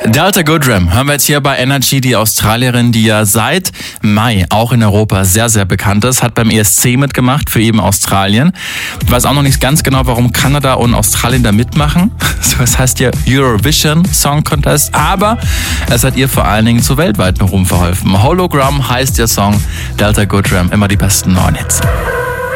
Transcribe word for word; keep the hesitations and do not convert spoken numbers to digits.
Delta Goodrem hören wir jetzt hier bei Energy. Die Australierin, die ja seit Mai auch in Europa sehr, sehr bekannt ist, hat beim E S C mitgemacht für eben Australien. Ich weiß auch noch nicht ganz genau, warum Kanada und Australien da mitmachen. Das heißt ja Eurovision Song Contest, aber es hat ihr vor allen Dingen zu weltweiten Ruhm verholfen. Hologram heißt ihr Song, Delta Goodrem, immer die besten neuen Hits.